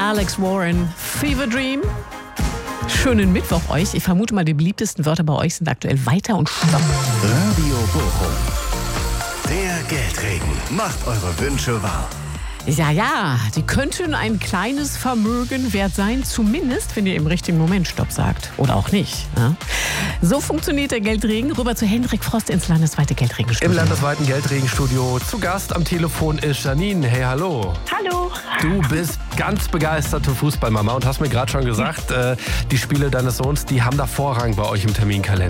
Alex Warren, Fever Dream. Schönen Mittwoch euch. Ich vermute mal, die beliebtesten Wörter bei euch sind aktuell weiter und stopp. Radio Bochum. Der Geldregen macht eure Wünsche wahr. Ja, die könnten ein kleines Vermögen wert sein, zumindest wenn ihr im richtigen Moment Stopp sagt. Oder auch nicht. Ja? So funktioniert der Geldregen. Rüber zu Hendrik Frost ins landesweite Geldregenstudio. Im landesweiten Geldregenstudio zu Gast am Telefon ist Janine. Hey, hallo. Hallo. Du bist ganz begeisterte Fußballmama und hast mir gerade schon gesagt, die Spiele deines Sohns, die haben da Vorrang bei euch im Terminkalender.